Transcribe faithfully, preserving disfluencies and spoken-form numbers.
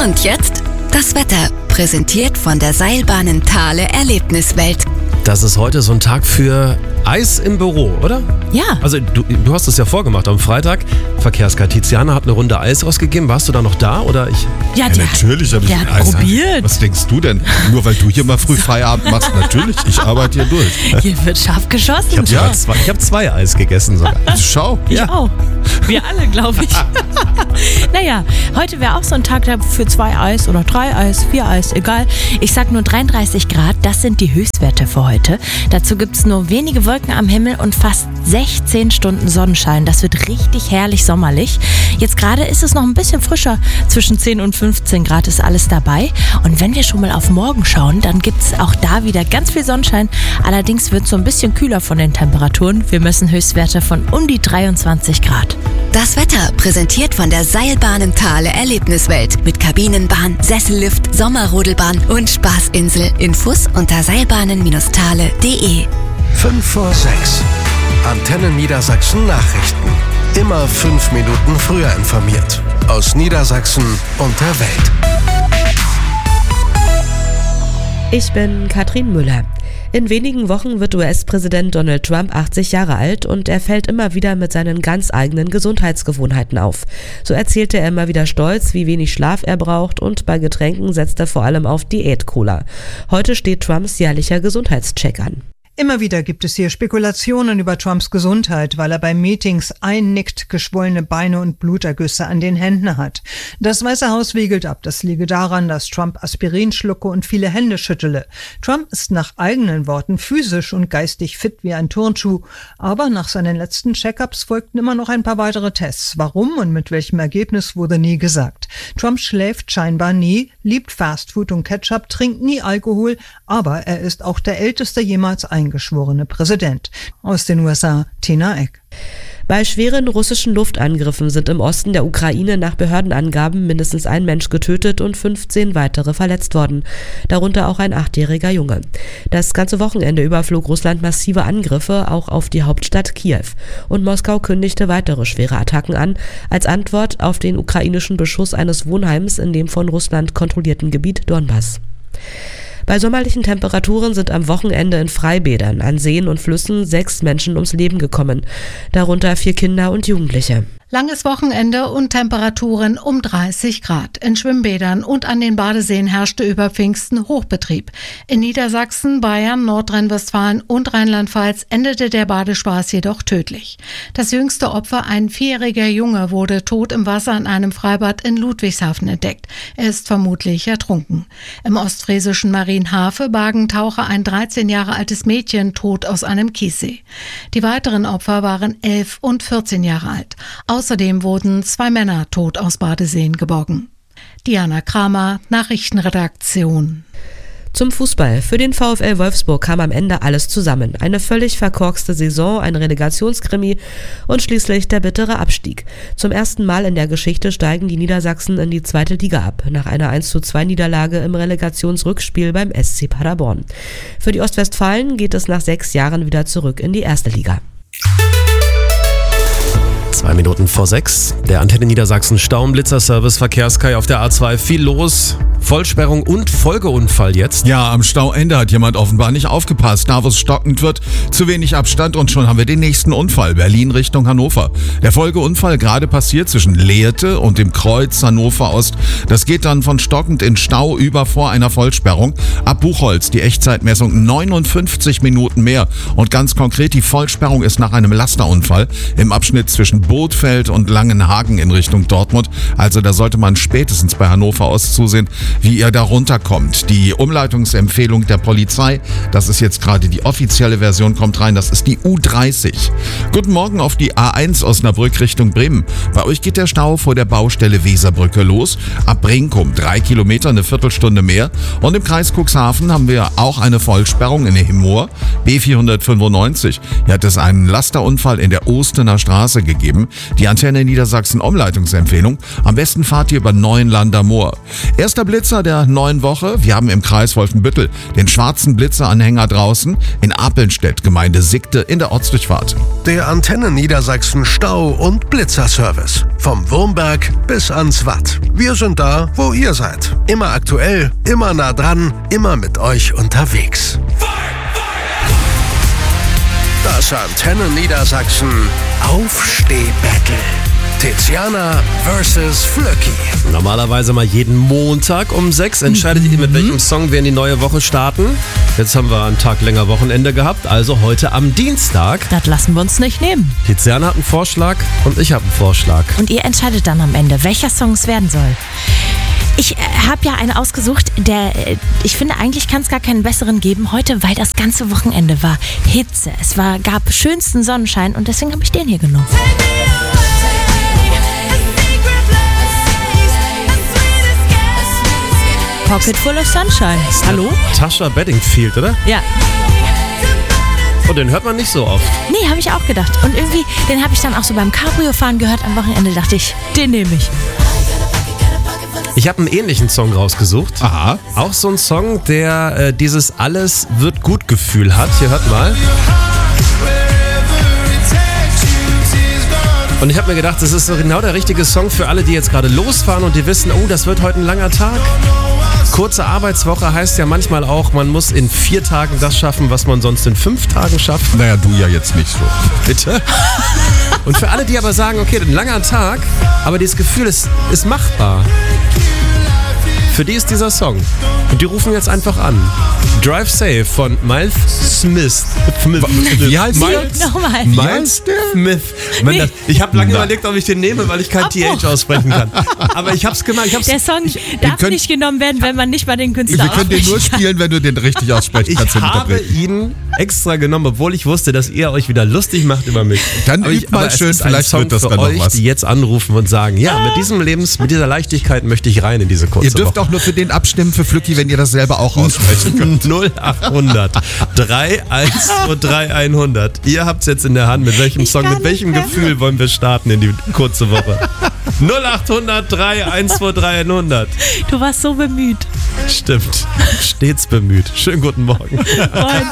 Und jetzt das Wetter, präsentiert von der Seilbahnen Thale Erlebniswelt. Das ist heute so ein Tag für Eis im Büro, oder? Ja. Also du, du hast es ja vorgemacht am Freitag. Verkehrskarte Tiziana hat eine Runde Eis ausgegeben. Warst du da noch da oder ich? Ja, Ja, der, natürlich habe ich der ein hat Eis. probiert. Was denkst du denn? Nur weil du hier mal früh Feierabend machst? Natürlich, ich arbeite hier durch. Hier wird scharf geschossen. Ich habe Ja. zwei, ich hab zwei Eis gegessen sogar. Schau. Ich auch. Wir alle, glaube ich. Naja, heute wäre auch so ein Tag für zwei Eis oder drei Eis, vier Eis, egal. Ich sag nur dreiunddreißig Grad, das sind die Höchstwerte für heute. Dazu gibt es nur wenige Wolken am Himmel und fast sechzehn Stunden Sonnenschein. Das wird richtig herrlich sommerlich. Jetzt gerade ist es noch ein bisschen frischer. Zwischen zehn und fünfzehn Grad ist alles dabei. Und wenn wir schon mal auf morgen schauen, dann gibt es auch da wieder ganz viel Sonnenschein. Allerdings wird es so ein bisschen kühler von den Temperaturen. Wir messen Höchstwerte von um die dreiundzwanzig Grad. Das Wetter präsentiert von der Seilbahnen Thale Erlebniswelt mit Kabinenbahn, Sessellift, Sommerrodelbahn und Spaßinsel. Infos unter seilbahnen Thale punkt de. fünf vor sechs. Antenne Niedersachsen Nachrichten. Immer fünf Minuten früher informiert. Aus Niedersachsen und der Welt. Ich bin Katrin Müller. In wenigen Wochen wird U S-Präsident Donald Trump achtzig Jahre alt und er fällt immer wieder mit seinen ganz eigenen Gesundheitsgewohnheiten auf. So erzählte er immer wieder stolz, wie wenig Schlaf er braucht und bei Getränken setzt er vor allem auf Diät-Cola. Heute steht Trumps jährlicher Gesundheitscheck an. Immer wieder gibt es hier Spekulationen über Trumps Gesundheit, weil er bei Meetings einnickt, geschwollene Beine und Blutergüsse an den Händen hat. Das Weiße Haus wiegelt ab, das liege daran, dass Trump Aspirin schlucke und viele Hände schüttele. Trump ist nach eigenen Worten physisch und geistig fit wie ein Turnschuh, aber nach seinen letzten Check-ups folgten immer noch ein paar weitere Tests. Warum und mit welchem Ergebnis wurde nie gesagt. Trump schläft scheinbar nie, liebt Fastfood und Ketchup, trinkt nie Alkohol, aber er ist auch der älteste jemals eingeschworene Präsident. Aus den U S A, Tina Eck. Bei schweren russischen Luftangriffen sind im Osten der Ukraine nach Behördenangaben mindestens ein Mensch getötet und fünfzehn weitere verletzt worden, darunter auch ein achtjähriger Junge. Das ganze Wochenende überflog Russland massive Angriffe auch auf die Hauptstadt Kiew und Moskau kündigte weitere schwere Attacken an, als Antwort auf den ukrainischen Beschuss eines Wohnheims in dem von Russland kontrollierten Gebiet Donbass. Bei sommerlichen Temperaturen sind am Wochenende in Freibädern an Seen und Flüssen sechs Menschen ums Leben gekommen, darunter vier Kinder und Jugendliche. Langes Wochenende und Temperaturen um dreißig Grad. In Schwimmbädern und an den Badeseen herrschte über Pfingsten Hochbetrieb. In Niedersachsen, Bayern, Nordrhein-Westfalen und Rheinland-Pfalz endete der Badespaß jedoch tödlich. Das jüngste Opfer, ein vierjähriger Junge, wurde tot im Wasser in einem Freibad in Ludwigshafen entdeckt. Er ist vermutlich ertrunken. Im ostfriesischen Marienhafe bargen Taucher ein dreizehn Jahre altes Mädchen tot aus einem Kiessee. Die weiteren Opfer waren elf und vierzehn Jahre alt. Außerdem wurden zwei Männer tot aus Badeseen geborgen. Diana Kramer, Nachrichtenredaktion. Zum Fußball. Für den VfL Wolfsburg kam am Ende alles zusammen. Eine völlig verkorkste Saison, ein Relegationskrimi und schließlich der bittere Abstieg. Zum ersten Mal in der Geschichte steigen die Niedersachsen in die zweite Liga ab, nach einer eins zu zwei Niederlage im Relegationsrückspiel beim S C Paderborn. Für die Ostwestfalen geht es nach sechs Jahren wieder zurück in die erste Liga. Zwei Minuten vor sechs. Der Antenne Niedersachsen Stauenblitzer-Service Verkehrskai auf der A zwei. Viel los. Vollsperrung und Folgeunfall jetzt. Ja, am Stauende hat jemand offenbar nicht aufgepasst. Da, wo es stockend wird, zu wenig Abstand und schon haben wir den nächsten Unfall. Berlin Richtung Hannover. Der Folgeunfall gerade passiert zwischen Lehrte und dem Kreuz Hannover Ost. Das geht dann von stockend in Stau über vor einer Vollsperrung. Ab Buchholz die Echtzeitmessung neunundfünfzig Minuten mehr. Und ganz konkret, die Vollsperrung ist nach einem Lasterunfall im Abschnitt zwischen Bothfeld und Langenhagen in Richtung Dortmund. Also da sollte man spätestens bei Hannover Ost zusehen, wie ihr da runterkommt. Die Umleitungsempfehlung der Polizei, das ist jetzt gerade die offizielle Version, kommt rein, das ist die U dreißig. Guten Morgen auf die A eins Osnabrück Richtung Bremen. Bei euch geht der Stau vor der Baustelle Weserbrücke los. Ab Brinkum drei Kilometer, eine Viertelstunde mehr. Und im Kreis Cuxhaven haben wir auch eine Vollsperrung in Hemmoor. B vierhundertfünfundneunzig. Hier hat es einen Lasterunfall in der Ostener Straße gegeben. Die Antenne Niedersachsen Umleitungsempfehlung. Am besten fahrt ihr über Neuenlander Moor. Erster Blitz Blitzer der neuen Woche. Wir haben im Kreis Wolfenbüttel den schwarzen Blitzeranhänger draußen in Apelnstedt, Gemeinde Sickte in der Ortsdurchfahrt. Der Antenne Niedersachsen Stau- und Blitzerservice. Vom Wurmberg bis ans Watt. Wir sind da, wo ihr seid. Immer aktuell, immer nah dran, immer mit euch unterwegs. Das Antenne Niedersachsen Aufsteh-Battle. Tiziana versus Flöcki. Normalerweise mal jeden Montag um sechs entscheidet ihr, mit welchem Song wir in die neue Woche starten. Jetzt haben wir einen Tag länger Wochenende gehabt, also heute am Dienstag. Das lassen wir uns nicht nehmen. Tiziana hat einen Vorschlag und ich habe einen Vorschlag. Und ihr entscheidet dann am Ende, welcher Song es werden soll. Ich äh, habe ja einen ausgesucht, der, äh, ich finde, eigentlich kann es gar keinen besseren geben heute, weil das ganze Wochenende war Hitze. Es war, gab schönsten Sonnenschein und deswegen habe ich den hier genommen. Pocket full of sunshine. Hallo? Tasha Bedingfield, oder? Ja. Und den hört man nicht so oft. Nee, habe ich auch gedacht. Und irgendwie, den habe ich dann auch so beim Cabrio-Fahren gehört. Am Wochenende dachte ich, den nehme ich. Ich habe einen ähnlichen Song rausgesucht. Aha. Auch so ein Song, der äh, dieses Alles wird gut Gefühl hat. Hier hört mal. Und ich habe mir gedacht, das ist so genau der richtige Song für alle, die jetzt gerade losfahren und die wissen, oh, das wird heute ein langer Tag. Kurze Arbeitswoche heißt ja manchmal auch, man muss in vier Tagen das schaffen, was man sonst in fünf Tagen schafft. Naja, du ja jetzt nicht so. Bitte? Und für alle, die aber sagen, okay, ein langer Tag, aber dieses Gefühl ist, ist machbar. Für die ist dieser Song. Und die rufen jetzt einfach an. Drive Safe von Miles Smith. Wie heißt Miles? Nochmal. Miles Smith. Man, Nee. das, ich habe lange Na. überlegt, ob ich den nehme, weil ich kein T H aussprechen kann. Aber ich habe es gemacht. Ich hab's, Der Song darf könnt- nicht genommen werden, wenn man nicht mal den Künstler Wir können den nur aussprechen kann. spielen, wenn du den richtig aussprechen ich kannst. den habe Interpreten. ihn extra genommen, obwohl ich wusste, dass ihr euch wieder lustig macht über mich. Dann aber übt ich, mal aber es schön, ist ein vielleicht Song wird das für dann noch euch, was. die jetzt anrufen und sagen, ja, mit diesem Lebens, mit dieser Leichtigkeit möchte ich rein in diese kurze Ihr dürft Woche. auch nur für den abstimmen, für Flücki, wenn ihr das selber auch aussprechen könnt. null achthundert drei eins zwei drei hundert. Ihr habt's jetzt in der Hand. Mit welchem Ich Song, kann mit welchem nicht mehr. Gefühl wollen wir starten in die kurze Woche? null achthundert drei eins zwei drei hundert. Du warst so bemüht. Stimmt. Stets bemüht. Schönen guten Morgen. Moin.